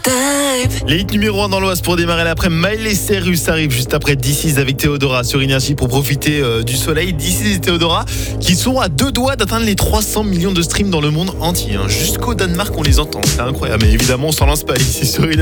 Les hits numéro 1 dans l'Oise pour démarrer l'après. Miley Cyrus arrive juste après DC's avec Théodora sur Énergie pour profiter du soleil. DC's et Théodora qui sont à 2 doigts d'atteindre les 300 millions de streams dans le monde entier. Jusqu'au Danemark, on les entend. C'est incroyable. Mais évidemment, on s'en lance pas ici sur Énergie.